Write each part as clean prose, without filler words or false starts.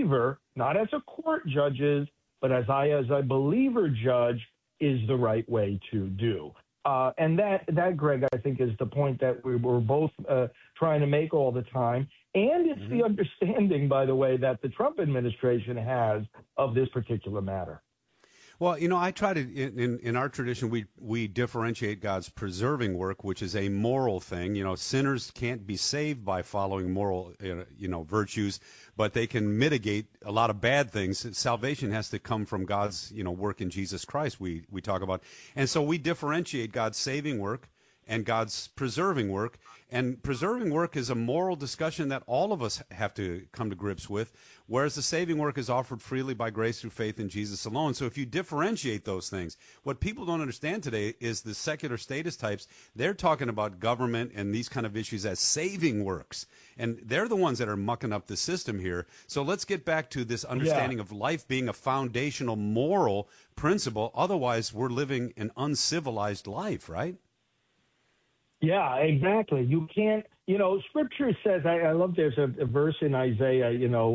believer, not as a court judges, but as a believer judge, is the right way to do. And that, Greg, I think is the point that we were both trying to make all the time. And it's the understanding, by the way, that the Trump administration has of this particular matter. Well, I try to, in our tradition, we differentiate God's preserving work, which is a moral thing. Sinners can't be saved by following moral, virtues, but they can mitigate a lot of bad things. Salvation has to come from God's, work in Jesus Christ, we talk about. And so we differentiate God's saving work and God's preserving work. And preserving work is a moral discussion that all of us have to come to grips with, whereas the saving work is offered freely by grace through faith in Jesus alone. So if you differentiate those things, what people don't understand today is the secular statist types, they're talking about government and these kind of issues as saving works. And they're the ones that are mucking up the system here. So let's get back to this understanding of life being a foundational moral principle. Otherwise, we're living an uncivilized life, right? Yeah, exactly. You can't, Scripture says, I love there's a verse in Isaiah,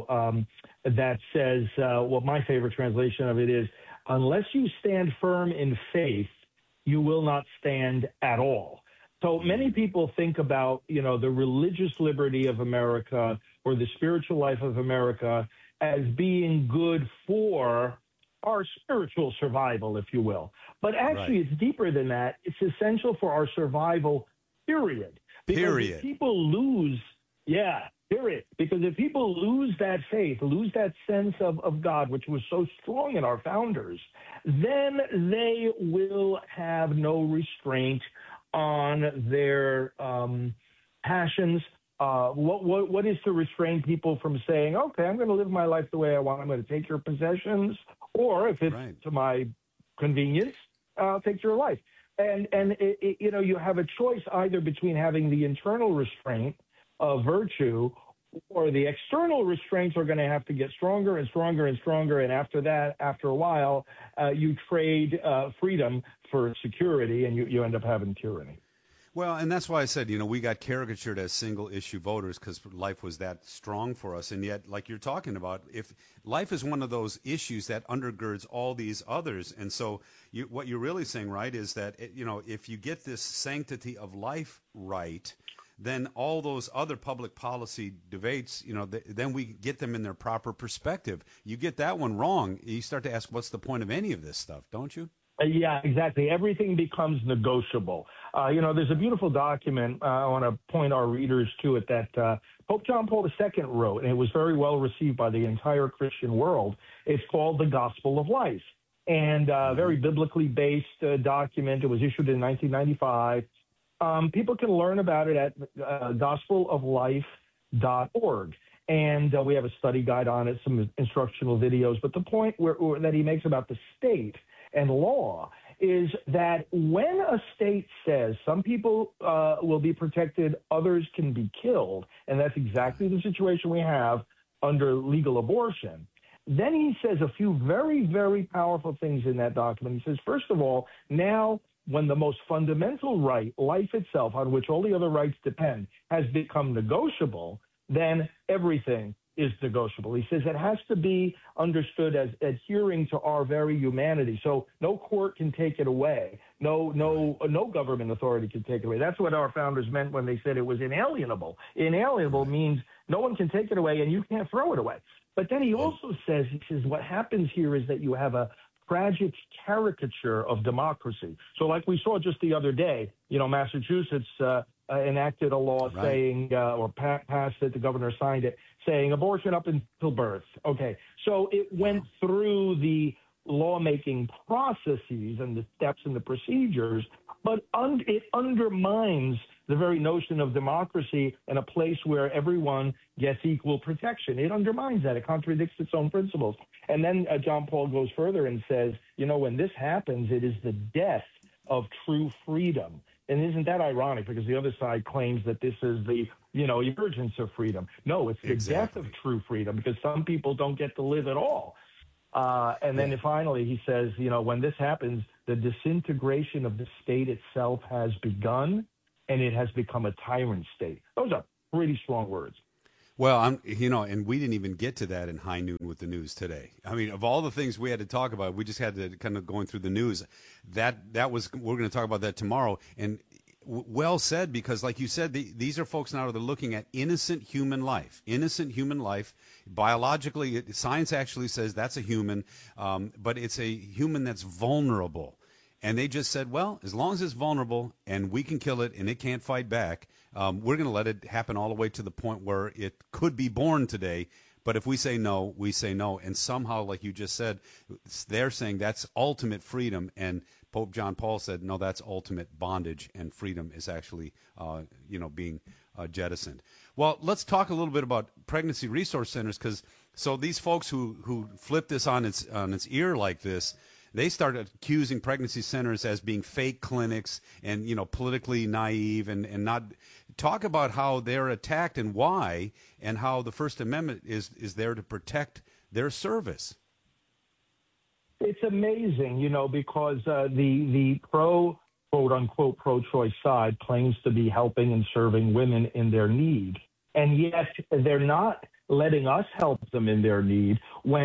that says, my favorite translation of it is, unless you stand firm in faith, you will not stand at all. So many people think about, the religious liberty of America or the spiritual life of America as being good for our spiritual survival, if you will. But actually, It's deeper than that. It's essential for our survival, period. Because if people lose, period. Because if people lose that faith, lose that sense of God, which was so strong in our founders, then they will have no restraint on their passions. What is to restrain people from saying, okay, I'm going to live my life the way I want. I'm going to take your possessions, or if it's to my convenience, I'll take your life. And you have a choice either between having the internal restraint of virtue, or the external restraints are going to have to get stronger and stronger and stronger. And after that, after a while, you trade freedom for security, and you end up having tyranny. Well, and that's why I said, we got caricatured as single-issue voters because life was that strong for us. And yet, like you're talking about, if life is one of those issues that undergirds all these others. And so what you're really saying, right, is that, if you get this sanctity of life right, then all those other public policy debates, then we get them in their proper perspective. You get that one wrong, you start to ask, what's the point of any of this stuff, don't you? Yeah, exactly. Everything becomes negotiable. There's a beautiful document, I want to point our readers to it, that Pope John Paul II wrote, and it was very well received by the entire Christian world. It's called The Gospel of Life, and very biblically based document. It was issued in 1995. People can learn about it at gospeloflife.org. And we have a study guide on it, some instructional videos. But the point that he makes about the state and law is that when a state says some people will be protected, others can be killed, and that's exactly the situation we have under legal abortion, then he says a few very, very powerful things in that document. He says, first of all, now when the most fundamental right, life itself, on which all the other rights depend, has become negotiable, then everything is negotiable. He says it has to be understood as adhering to our very humanity. So no court can take it away. No government authority can take it away. That's what our founders meant when they said it was inalienable. Inalienable means no one can take it away and you can't throw it away. But then he also says, what happens here is that you have a tragic caricature of democracy. So like we saw just the other day, Massachusetts enacted a law saying, or passed it, the governor signed it, saying abortion up until birth. Okay, so it went through the lawmaking processes and the steps and the procedures, but it undermines the very notion of democracy and a place where everyone gets equal protection. It undermines that. It contradicts its own principles. And then John Paul goes further and says, when this happens, it is the death of true freedom. And isn't that ironic? Because the other side claims that this is the, emergence of freedom. No, it's the death of true freedom, because some people don't get to live at all. And then finally he says, when this happens, the disintegration of the state itself has begun, and it has become a tyrant state. Those are pretty strong words. Well, and we didn't even get to that in High Noon with the news today. I mean, of all the things we had to talk about, we just had to kind of going through the news. We're going to talk about that tomorrow. And well said, because like you said, these are folks now that are looking at innocent human life. Biologically, science actually says that's a human, but it's a human that's vulnerable. And they just said, well, as long as it's vulnerable and we can kill it and it can't fight back, we're going to let it happen all the way to the point where it could be born today. But if we say no, we say no. And somehow, like you just said, they're saying that's ultimate freedom. And Pope John Paul said, no, that's ultimate bondage, and freedom is actually, being jettisoned. Well, let's talk a little bit about pregnancy resource centers, because so these folks who flip this on its ear like this, they started accusing pregnancy centers as being fake clinics and, politically naive and not talk about how they're attacked and why, and how the First Amendment is there to protect their service. It's amazing, because the quote unquote pro-choice side claims to be helping and serving women in their need. And yet they're not letting us help them in their need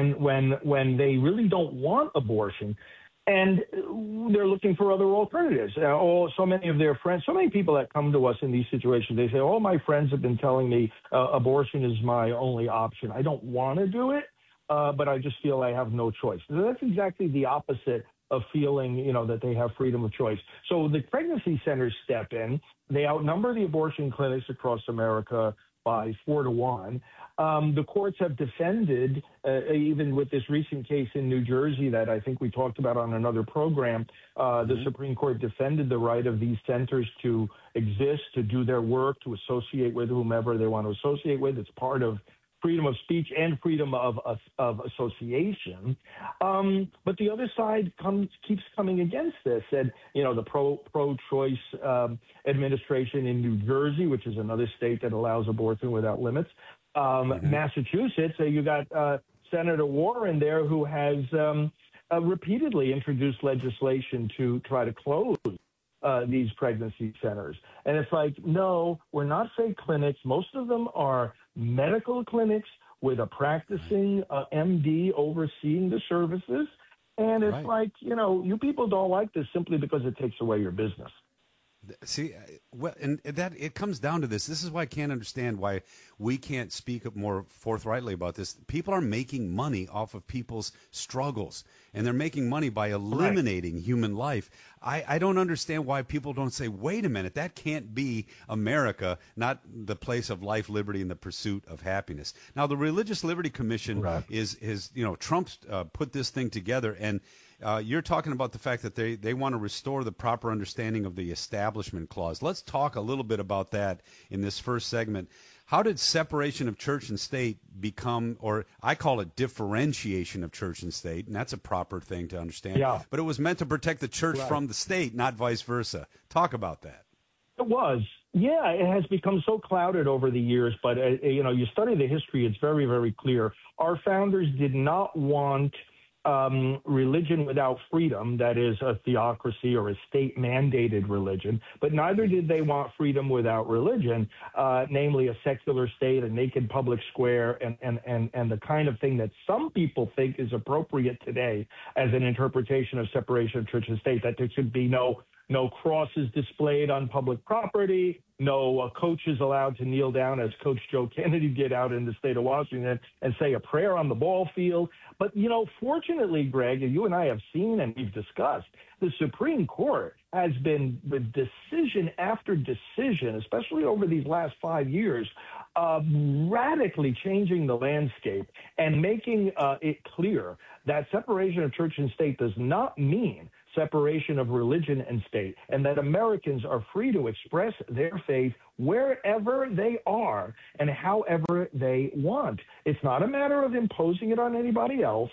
when they really don't want abortion, and they're looking for other alternatives. So many of their friends, so many people that come to us in these situations, they say, "Oh, my friends have been telling me abortion is my only option. I don't want to do it, but I just feel I have no choice." So that's exactly the opposite of feeling, that they have freedom of choice. So the pregnancy centers step in. They outnumber the abortion clinics across America by 4-1. The courts have defended, even with this recent case in New Jersey that I think we talked about on another program, the Supreme Court defended the right of these centers to exist, to do their work, to associate with whomever they want to associate with. It's part of freedom of speech and freedom of association. But the other side keeps coming against this. And, the pro-choice administration in New Jersey, which is another state that allows abortion without limits, Massachusetts, you got Senator Warren there, who has repeatedly introduced legislation to try to close these pregnancy centers. And it's like, no, we're not fake clinics. Most of them are medical clinics with a practicing MD overseeing the services. And it's like, you people don't like this simply because it takes away your business. See, well, and that it comes down to this. This is why I can't understand why we can't speak up more forthrightly about this. People are making money off of people's struggles, and they're making money by eliminating human life. I don't understand why people don't say, wait a minute, that can't be America, not the place of life, liberty, and the pursuit of happiness. Now, the Religious Liberty Commission is Trump's put this thing together, and you're talking about the fact that they want to restore the proper understanding of the Establishment Clause. Let's talk a little bit about that in this first segment. How did separation of church and state become, or I call it differentiation of church and state, and that's a proper thing to understand. Yeah. But it was meant to protect the church from the state, not vice versa. Talk about that. It was. Yeah, it has become so clouded over the years, but, you study the history, it's very, very clear. Our founders did not want religion without freedom, that is a theocracy or a state-mandated religion, but neither did they want freedom without religion, namely a secular state, a naked public square, and the kind of thing that some people think is appropriate today as an interpretation of separation of church and state, that there should be no crosses displayed on public property, no coaches allowed to kneel down as Coach Joe Kennedy did out in the state of Washington and say a prayer on the ball field. But, fortunately, Greg, you and I have seen and we've discussed, the Supreme Court has been, with decision after decision, especially over these last 5 years, radically changing the landscape and making it clear that separation of church and state does not mean separation of religion and state, and that Americans are free to express their faith wherever they are and however they want. It's not a matter of imposing it on anybody else,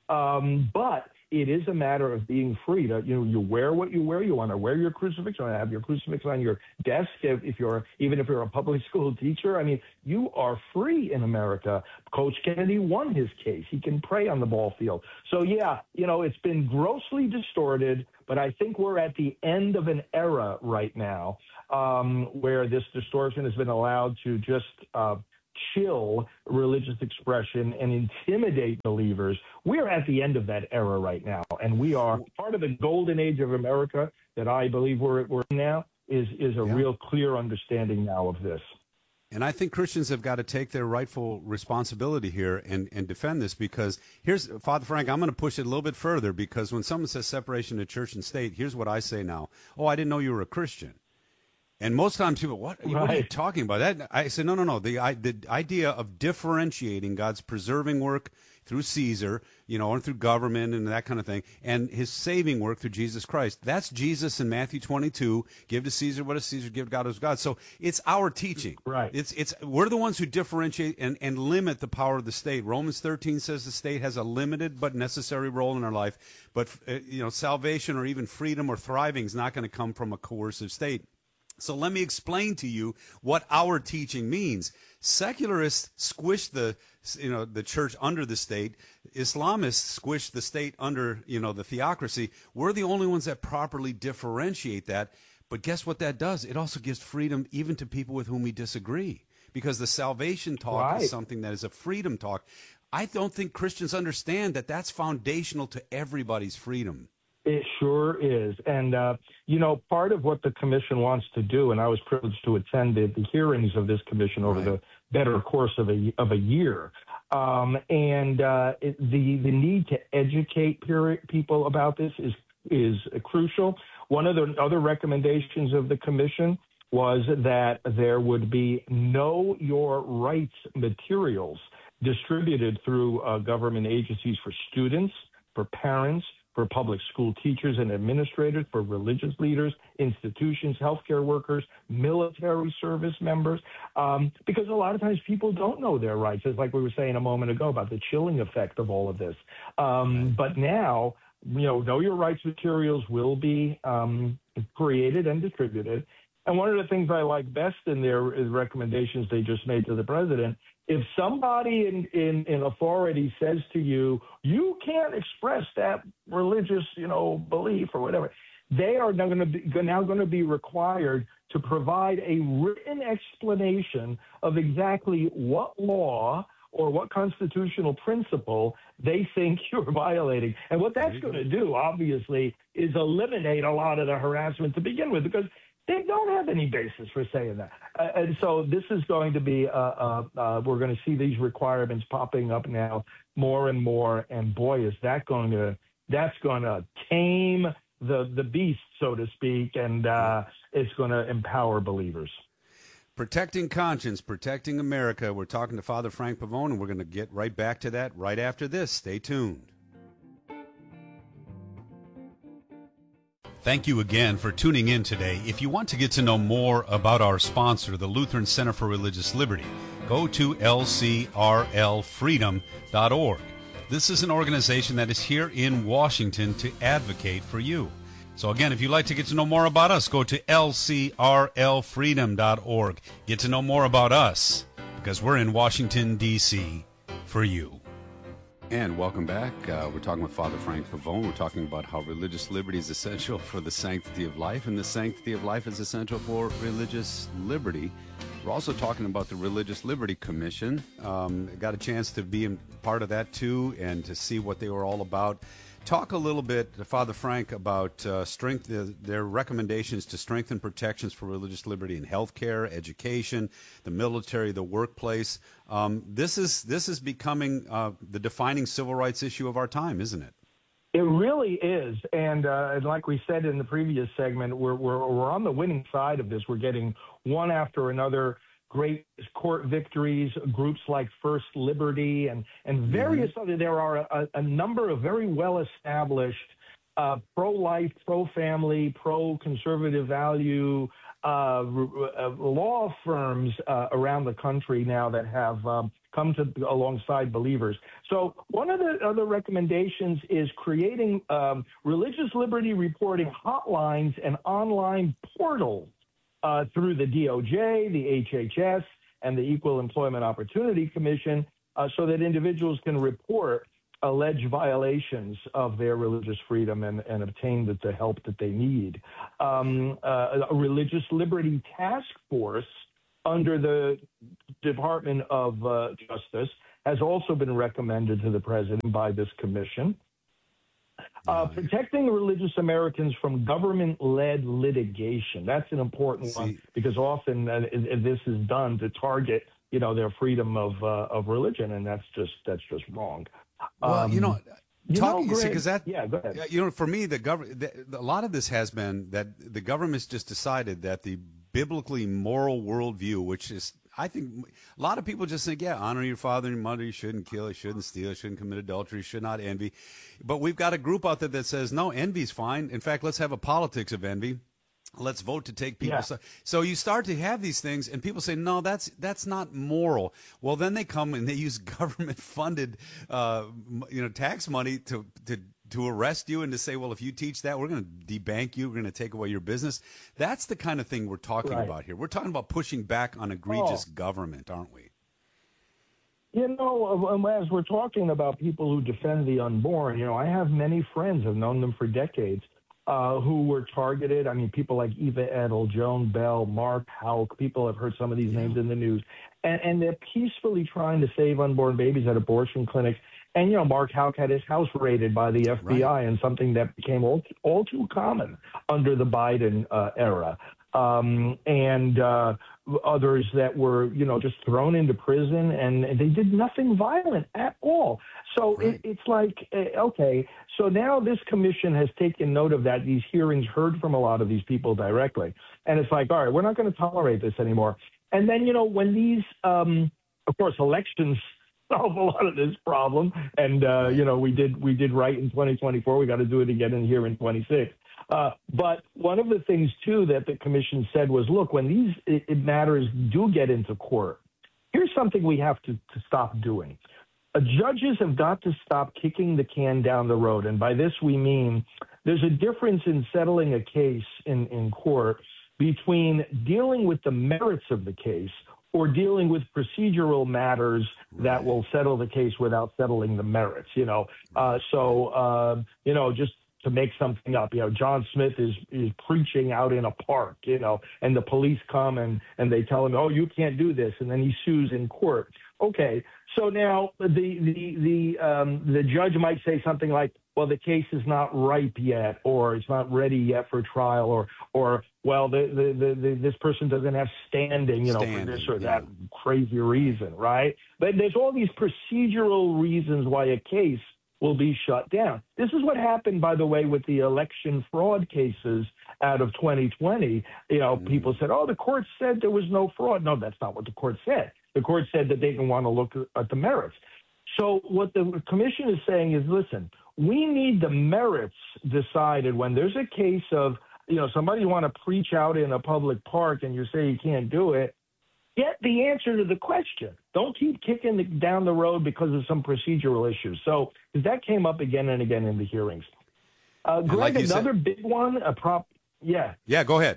but it is a matter of being free to, you wear what you wear. You want to wear your crucifix. You want to have your crucifix on your desk. Even if you're a public school teacher, I mean, you are free in America. Coach Kennedy won his case. He can pray on the ball field. So yeah, it's been grossly distorted, but I think we're at the end of an era right now, where this distortion has been allowed to just chill religious expression and intimidate believers. We're at the end of that era right now, and we are part of the golden age of America that I believe we're in now is a real clear understanding now of this. And I think Christians have got to take their rightful responsibility here and defend this, because here's, Father Frank, I'm going to push it a little bit further, because when someone says separation of church and state, here's what I say now. Oh, I didn't know you were a Christian. And most times people, what are you talking about? That I said, no. The idea of differentiating God's preserving work through Caesar, or through government and that kind of thing, and his saving work through Jesus Christ. That's Jesus in Matthew 22. Give to Caesar what is Caesar, give to God what is God. So it's our teaching. Right. We're the ones who differentiate and limit the power of the state. Romans 13 says the state has a limited but necessary role in our life. But salvation or even freedom or thriving is not going to come from a coercive state. So let me explain to you what our teaching means. Secularists squish the church under the state. Islamists squish the state under, the theocracy. We're the only ones that properly differentiate that. But guess what that does? It also gives freedom even to people with whom we disagree, because the salvation talk is something that is a freedom talk. I don't think Christians understand that that's foundational to everybody's freedom. It sure is. And, part of what the commission wants to do, and I was privileged to attend the hearings of this commission over the better course of a year, the need to educate people about this is crucial. One of the other recommendations of the commission was that there would be know your rights materials distributed through government agencies for students, for parents, for public school teachers and administrators, for religious leaders, institutions, healthcare workers, military service members, because a lot of times people don't know their rights, as like we were saying a moment ago about the chilling effect of all of this. But now, know your rights materials will be created and distributed. And one of the things I like best in their recommendations they just made to the president, if somebody in authority says to you, you can't express that religious, belief or whatever, they are now going to be required to provide a written explanation of exactly what law or what constitutional principle they think you're violating. And what that's going to do, obviously, is eliminate a lot of the harassment to begin with, because they don't have any basis for saying that. And so this is going to be, we're going to see these requirements popping up now more and more. And boy, is that's going to tame the beast, so to speak. And it's going to empower believers. Protecting conscience, protecting America. We're talking to Father Frank Pavone, and we're going to get right back to that right after this. Stay tuned. Thank you again for tuning in today. If you want to get to know more about our sponsor, the Lutheran Center for Religious Liberty, go to lcrlfreedom.org. This is an organization that is here in Washington to advocate for you. So again, if you'd like to get to know more about us, go to lcrlfreedom.org. Get to know more about us, because we're in Washington, D.C. for you. And welcome back. We're talking with Father Frank Pavone. We're talking about how religious liberty is essential for the sanctity of life, and the sanctity of life is essential for religious liberty. We're also talking about the Religious Liberty Commission. Got a chance to be part of that, too, and to see what they were all about. Talk a little bit, Father Frank, about their recommendations to strengthen protections for religious liberty in healthcare, education, the military, the workplace. This is becoming the defining civil rights issue of our time, isn't it? It really is, and like we said in the previous segment, we're on the winning side of this. We're getting one after another great court victories, groups like First Liberty and various other. There are a number of very well-established pro-life, pro-family, pro-conservative value law firms around the country now that have come to alongside believers. So one of the other recommendations is creating religious liberty reporting hotlines and online portals through the DOJ, the HHS, and the Equal Employment Opportunity Commission, so that individuals can report alleged violations of their religious freedom and obtain the help that they need. A religious liberty task force under the Department of Justice has also been recommended to the president by this commission. Protecting religious Americans from government-led litigation. That's an important one because often this is done to target, their freedom of religion, and that's just wrong. Well, Greg, because that, yeah, go ahead. For me, a lot of this has been that the government's just decided that the biblically moral worldview, which is, I think, a lot of people just think, honor your father and your mother, you shouldn't kill, you shouldn't steal, you shouldn't commit adultery, you should not envy. But we've got a group out there that says, no, envy's fine. In fact, let's have a politics of envy. Let's vote to take people. Yeah. So you start to have these things, and people say, no, that's not moral. Well, then they come and they use government-funded, tax money to arrest you and to say, well, if you teach that, we're going to debank you. We're going to take away your business. That's the kind of thing we're talking about here. We're talking about pushing back on egregious government, aren't we? As we're talking about people who defend the unborn, I have many friends, I've known them for decades, who were targeted. I mean, people like Eva Edel, Joan Bell, Mark Houck. People have heard some of these names in the news. And they're peacefully trying to save unborn babies at abortion clinics. And, Mark Houck had his house raided by the FBI, and something that became all too common under the Biden era. And others that were, just thrown into prison, and they did nothing violent at all. So it's like, okay, so now this commission has taken note of that. These hearings heard from a lot of these people directly. And it's like, all right, we're not going to tolerate this anymore. And then, when these, of course, elections solve a lot of this problem. And, we did right in 2024. We got to do it again here in 26. But one of the things, too, that the commission said was, look, when these matters do get into court, here's something we have to stop doing. Judges have got to stop kicking the can down the road. And by this, we mean there's a difference in settling a case in court between dealing with the merits of the case or dealing with procedural matters that will settle the case without settling the merits, just to make something up. John Smith is preaching out in a park, and the police come and they tell him, oh, you can't do this. And then he sues in court. Okay. So now the judge might say something like, well, the case is not ripe yet, or it's not ready yet for trial, or well, this person doesn't have standing, for this or that crazy reason, right? But there's all these procedural reasons why a case will be shut down. This is what happened, by the way, with the election fraud cases out of 2020. People said, oh, the court said there was no fraud. No, that's not what the court said. The court said that they didn't want to look at the merits. So what the commission is saying is, listen, we need the merits decided when there's a case of, somebody want to preach out in a public park and you say you can't do it. Get the answer to the question. Don't keep kicking down the road because of some procedural issues. So that came up again and again in the hearings. Greg, another big one, Yeah, go ahead.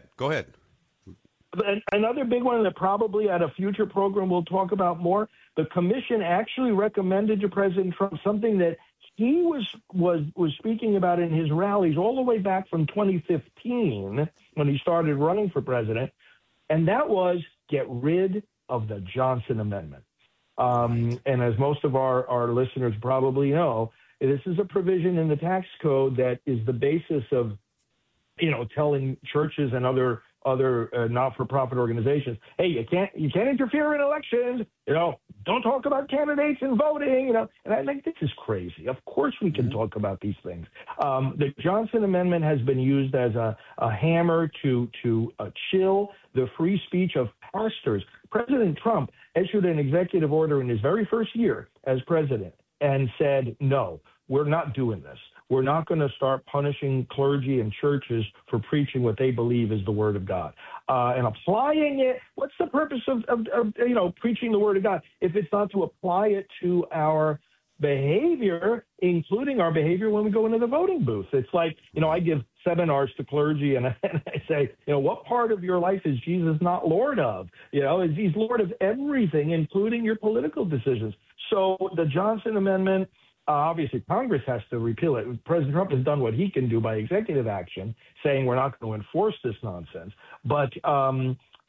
Another big one that probably at a future program we'll talk about more. The commission actually recommended to President Trump something that he was speaking about in his rallies all the way back from 2015 when he started running for president, and that was get rid of the Johnson Amendment. And as most of our listeners probably know, this is a provision in the tax code that is the basis of, telling churches and other not-for-profit organizations, hey, you can't interfere in elections. Don't talk about candidates and voting. And I think this is crazy. Of course, we can talk about these things. The Johnson Amendment has been used as a hammer to chill the free speech of pastors. President Trump issued an executive order in his very first year as president and said, no, we're not doing this. We're not going to start punishing clergy and churches for preaching what they believe is the word of God and applying it. What's the purpose of preaching the word of God if it's not to apply it to our behavior, including our behavior when we go into the voting booth? It's like, I give seminars to clergy and I say, what part of your life is Jesus not Lord of? Is he's Lord of everything, including your political decisions. So the Johnson Amendment, obviously, Congress has to repeal it. President Trump has done what he can do by executive action, saying we're not going to enforce this nonsense. But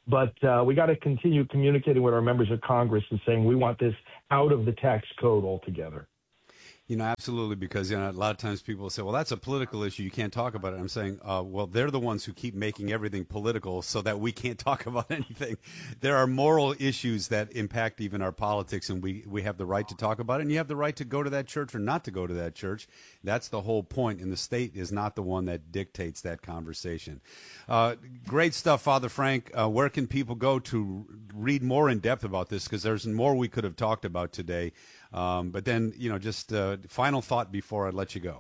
But we got to continue communicating with our members of Congress and saying we want this out of the tax code altogether. Absolutely, because a lot of times people say, well, that's a political issue. You can't talk about it. I'm saying, well, they're the ones who keep making everything political so that we can't talk about anything. There are moral issues that impact even our politics, and we have the right to talk about it, and you have the right to go to that church or not to go to that church. That's the whole point, and the state is not the one that dictates that conversation. Great stuff, Father Frank. Where can people go to read more in depth about this? Because there's more we could have talked about today. But then, just final thought before I let you go.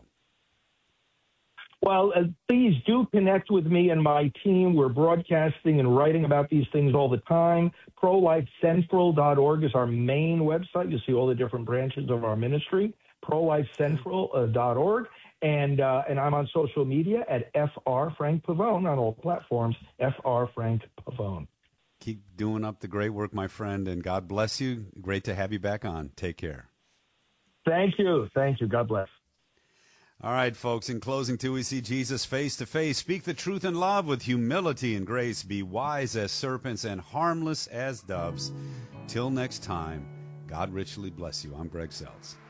Well, please do connect with me and my team. We're broadcasting and writing about these things all the time. ProLifeCentral.org is our main website. You'll see all the different branches of our ministry. ProLifeCentral.org. And I'm on social media at FR Frank Pavone on all platforms, FR Frank Pavone. Keep doing up the great work, my friend, and God bless you. Great to have you back on. Take care. Thank you. Thank you. God bless. All right, folks, in closing, till we see Jesus face to face, speak the truth in love with humility and grace. Be wise as serpents and harmless as doves. Till next time, God richly bless you. I'm Greg Seltz.